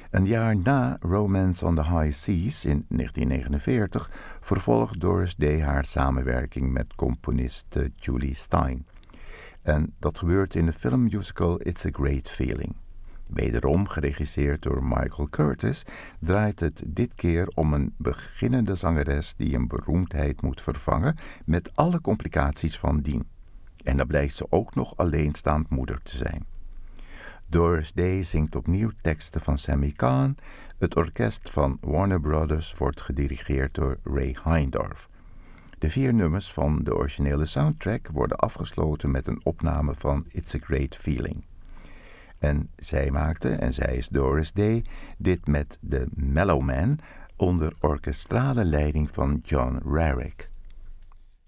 Een jaar na Romance on the High Seas in 1949 vervolgt Doris Day haar samenwerking met componist Julie Stein. En dat gebeurt in de filmmusical It's a Great Feeling. Wederom geregisseerd door Michael Curtis draait het dit keer om een beginnende zangeres die een beroemdheid moet vervangen met alle complicaties van dien. En dan blijkt ze ook nog alleenstaand moeder te zijn. Doris Day zingt opnieuw teksten van Sammy Cahn. Het orkest van Warner Brothers wordt gedirigeerd door Ray Heindorf. De 4 nummers van de originele soundtrack worden afgesloten met een opname van It's a Great Feeling. En zij is Doris Day, dit met de Mellow Man onder orkestrale leiding van John Rarick.